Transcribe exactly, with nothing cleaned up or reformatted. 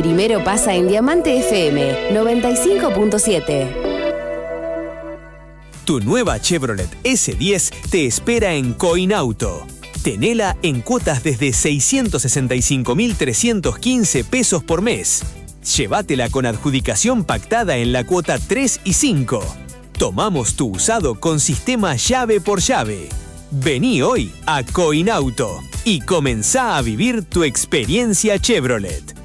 Primero pasa en Diamante F M noventa y cinco punto siete. Tu nueva Chevrolet ese diez te espera en Coinauto. Tenela en cuotas desde seiscientos sesenta y cinco mil trescientos quince pesos por mes. Llévatela con adjudicación pactada en la cuota tres y cinco. Tomamos tu usado con sistema llave por llave. Vení hoy a Coinauto y comenzá a vivir tu experiencia Chevrolet.